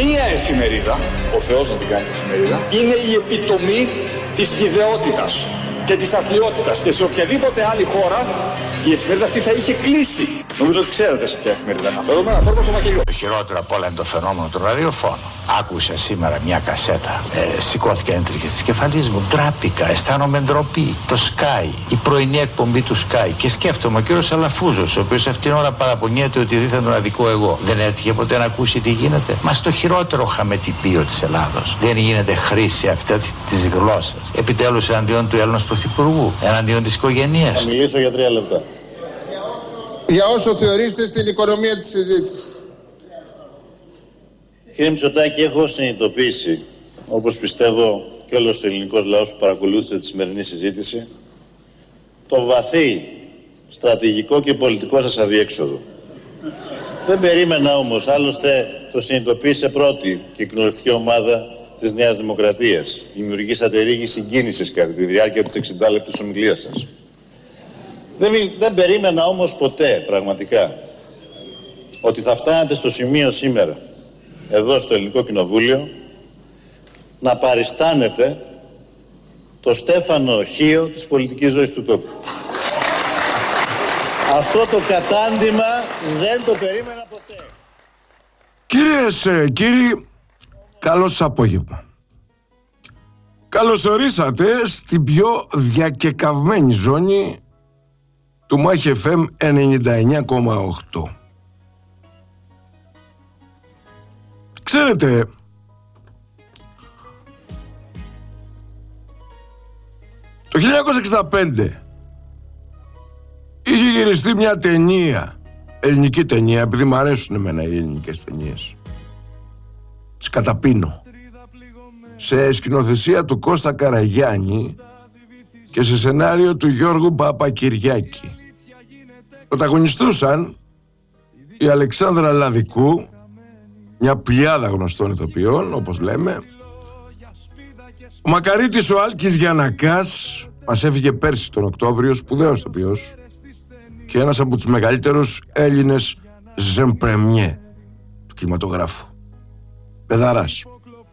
Μία εφημερίδα, ο Θεός να την κάνει εφημερίδα, είναι η επιτομή της χυδαιότητας και της αθλιότητας, και σε οποιαδήποτε άλλη χώρα η εφημερίδα αυτή θα είχε κλείσει. Νομίζω ότι ξέρετε σε ποια εφημερίδα αναφέρομαι στο μακελιό. Το χειρότερο από όλα είναι το φαινόμενο του ραδιοφώνου. Άκουσα σήμερα μια κασέτα. Σηκώθηκαν έντριχες της κεφαλής μου. Ντράπηκα, αισθάνομαι ντροπή. Το Sky, η πρωινή εκπομπή του Sky. Και σκέφτομαι ο κύριος Αλαφούζος, ο οποίος αυτήν την ώρα παραπονιέται ότι δίθεν τον αδικό εγώ. Δεν έτυχε ποτέ να ακούσει τι γίνεται? Μα στο χειρότερο χαμετυπίο της Ελλάδος δεν γίνεται χρήση αυτή της γλώσσας. Επιτέλους εναντίον του Έλληνος Πρωθυπουργού, εναντίον της οικογένειας. Θα μιλήσω για 3 λεπτά. Για όσο θεωρήσετε στην οικονομία της συζήτησης. Κύριε Μητσοτάκη, έχω συνειδητοποιήσει, όπως πιστεύω και όλος ο ελληνικός λαός που παρακολούθησε τη σημερινή συζήτηση, το βαθύ στρατηγικό και πολιτικό σας αδιέξοδο. Δεν περίμενα όμως, άλλωστε το συνειδητοποίησε πρώτη και κοινοβουλευτική ομάδα της Νέας Δημοκρατίας. Δημιουργήσατε ρίγη συγκίνησης κατά τη διάρκεια της 60λεπτης ομιλίας σας. Δεν περίμενα όμως ποτέ, πραγματικά, ότι θα φτάνετε στο σημείο σήμερα, εδώ στο Ελληνικό Κοινοβούλιο, να παριστάνετε το Στέφανο Χίο της πολιτικής ζωής του τόπου. Αυτό το κατάντημα δεν το περίμενα ποτέ. Κυρίες, κύριοι, καλό σας απόγευμα. Καλώς ορίσατε στην πιο διακεκαυμένη ζώνη του Μάχη FM 99,8. Ξέρετε, το 1965 είχε γυριστεί μια ταινία, ελληνική ταινία, επειδή μου αρέσουν εμένα οι ελληνικές ταινίες. Τις καταπίνω. Σε σκηνοθεσία του Κώστα Καραγιάννη και σε σενάριο του Γιώργου Παπακυριάκη. Πρωταγωνιστούσαν η Αλεξάνδρα Λαδικού, μια πλειάδα γνωστών ηθοποιών, όπως λέμε, ο Μακαρίτης ο Άλκης Γιαννακάς, μας έφυγε πέρσι τον Οκτώβριο, σπουδαίος ηθοποιός και ένας από τους μεγαλύτερους Έλληνες ζεμπρεμιέ του κινηματογράφου, παιδαράς.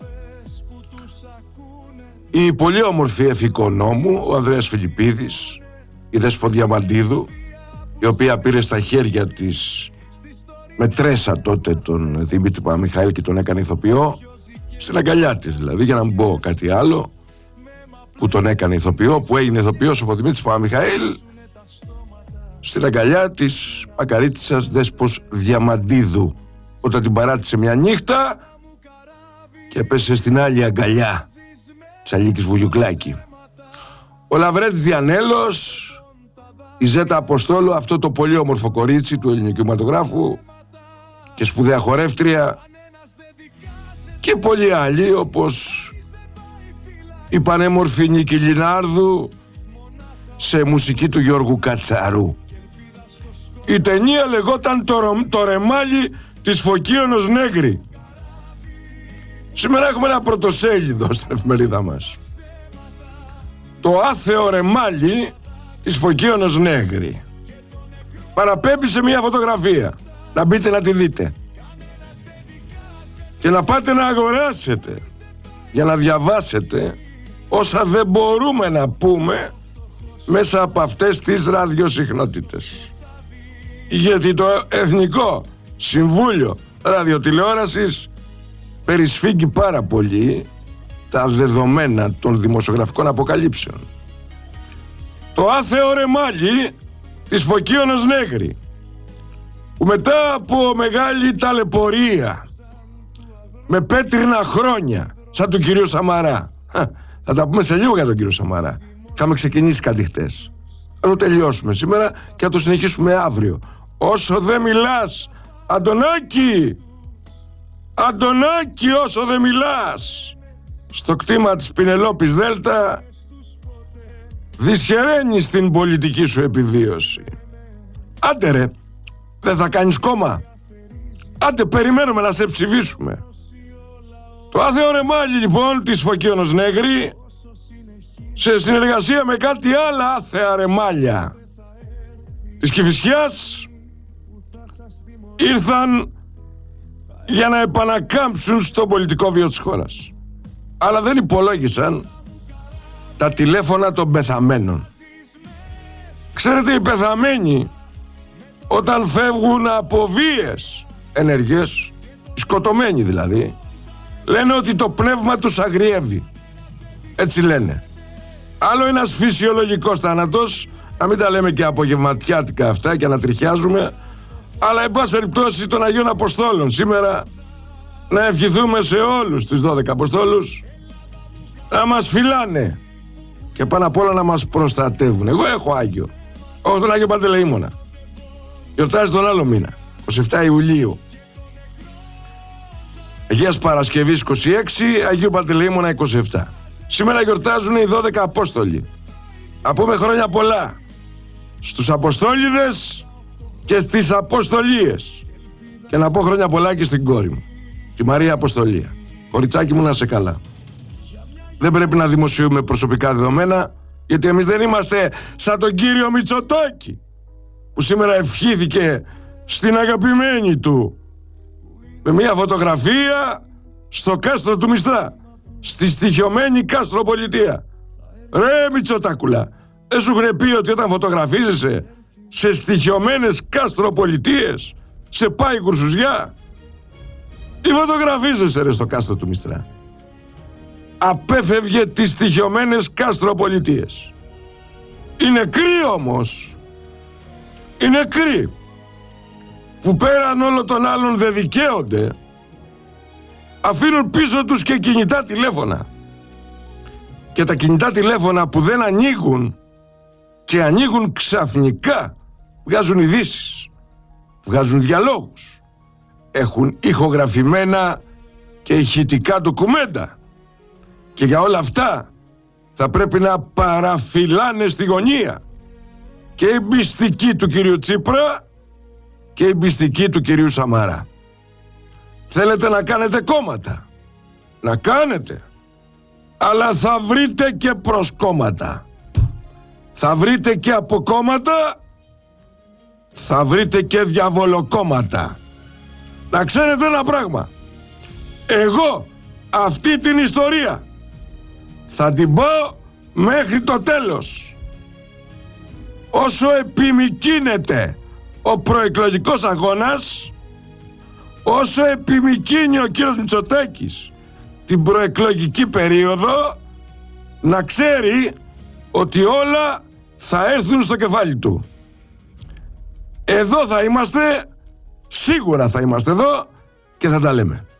Η πολύ όμορφη εφηκονόμου, ο Ανδρέας Φιλιππίδης, η Δέσπο Διαμαντίδου, η οποία πήρε στα χέρια της με τρέσα τότε τον Δημήτρη Παπαμιχαήλ και τον έκανε ηθοποιό, στην αγκαλιά της δηλαδή, για να μην πω κάτι άλλο, που τον έκανε ηθοποιό, που έγινε ηθοποιός ο Δημήτρης Παπαμιχαήλ, στην αγκαλιά της Μακαρίτισσας Δέσπος Διαμαντίδου, όταν την παράτησε μια νύχτα και έπεσε στην άλλη αγκαλιά της Αλίκης Βουγιουκλάκη. Ο Λαβρέτης Διανέλος, η Ζέτα Αποστόλου, αυτό το πολύ όμορφο κορίτσι του ελληνικού κινηματογράφου και σπουδαία χορεύτρια, και πολλοί άλλοι όπως η πανέμορφη Νίκη Λινάρδου σε μουσική του Γιώργου Κατσαρού. Η ταινία λεγόταν το ρεμάλι της Φωκίωνος Νέγρη. Σήμερα έχουμε ένα πρωτοσέλιδο στην εφημερίδα μας. Το άθεο ρεμάλι της Φωκίωνος Νέγρη. Παραπέμπει σε μια φωτογραφία. Να μπείτε να τη δείτε. Και να πάτε να αγοράσετε για να διαβάσετε όσα δεν μπορούμε να πούμε μέσα από αυτές τις ραδιοσυχνότητες. Γιατί το Εθνικό Συμβούλιο Ραδιοτηλεόρασης περισφίγγει πάρα πολύ τα δεδομένα των δημοσιογραφικών αποκαλύψεων. Το άθεο ρεμάλι της Φωκίωνος Νέγρη, που μετά από μεγάλη ταλαιπωρία, με πέτρινα χρόνια, σαν του κυρίου Σαμαρά, θα τα πούμε σε λίγο για τον κύριο Σαμαρά, είχαμε ξεκινήσει κάτι χτες, θα το τελειώσουμε σήμερα και θα το συνεχίσουμε αύριο. Όσο δεν μιλάς, Αντωνάκη, Αντωνάκη, όσο δεν μιλάς, στο κτήμα της Πινελόπης Δέλτα δυσχεραίνεις την πολιτική σου επιβίωση. Άντε ρε, δεν θα κάνεις κόμμα? Άντε, περιμένουμε να σε ψηφίσουμε. Το άθεο ρεμάλι λοιπόν της Φωκίωνος Νέγρη, σε συνεργασία με κάτι άλλα άθεα ρεμάλια της Κηφισιάς, ήρθαν για να επανακάμψουν στο πολιτικό βίο της χώρας. Αλλά δεν υπολόγισαν τα τηλέφωνα των πεθαμένων. Ξέρετε, οι πεθαμένοι όταν φεύγουν από βίες ενέργειες, οι σκοτωμένοι δηλαδή, λένε ότι το πνεύμα τους αγριεύει. Έτσι λένε. Άλλο ένας φυσιολογικός θάνατος, να μην τα λέμε και απογευματιάτικα αυτά και να τριχιάζουμε, αλλά εν πάση περιπτώσει των Αγίων Αποστόλων. Σήμερα να ευχηθούμε σε όλους τους 12 Αποστόλους να μας φυλάνε και πάνω απ' όλα να μας προστατεύουν. Εγώ έχω Άγιο, έχω τον Άγιο Παντελεήμονα. Γιορτάζει τον άλλο μήνα, 27 Ιουλίου. Αγίας Παρασκευής 26, Αγίου Παντελεήμονα 27. Σήμερα γιορτάζουν οι 12 Απόστολοι. Να πούμε χρόνια πολλά στους Αποστόλιδες και στις Αποστολίες. Και να πω χρόνια πολλά και στην κόρη μου, τη Μαρία Αποστολία. Κοριτσάκι μου, να σε καλά. Δεν πρέπει να δημοσιούμε προσωπικά δεδομένα, γιατί εμείς δεν είμαστε σαν τον κύριο Μητσοτάκη, που σήμερα ευχήθηκε στην αγαπημένη του με μια φωτογραφία στο κάστρο του Μιστρά, στη στοιχειωμένη Κάστρο Πολιτεία. Ρε Μητσοτάκουλα, δεν σου έχουν πει ότι όταν φωτογραφίζεσαι σε στοιχειωμένες Κάστρο Πολιτείες σε πάει κουρσουζιά? Ή φωτογραφίζεσαι ρε στο κάστρο του Μιστρά? Απέφευγε τις στοιχειωμένες Κάστρο Πολιτείες. Οι νεκροί όμως, οι νεκροί που πέραν όλων των άλλων δεν δικαίονται, αφήνουν πίσω τους και κινητά τηλέφωνα. Και τα κινητά τηλέφωνα που δεν ανοίγουν και ανοίγουν ξαφνικά, βγάζουν ειδήσεις, βγάζουν διαλόγους, έχουν ηχογραφημένα και ηχητικά ντοκουμέντα. Και για όλα αυτά θα πρέπει να παραφυλάνε στη γωνία και η μπιστική του κυρίου Τσίπρα και η μπιστική του κυρίου Σαμαρά. Θέλετε να κάνετε κόμματα? Να κάνετε. Αλλά θα βρείτε και προσκόμματα. Θα βρείτε και αποκόμματα. Θα βρείτε και διαβολοκόμματα. Να ξέρετε ένα πράγμα. Εγώ αυτή την ιστορία θα την πάω μέχρι το τέλος. Όσο επιμικρύνεται ο προεκλογικός αγώνας, όσο επιμικρύνει ο κύριος Μητσοτάκης την προεκλογική περίοδο, να ξέρει ότι όλα θα έρθουν στο κεφάλι του. Εδώ θα είμαστε, σίγουρα θα είμαστε εδώ και θα τα λέμε.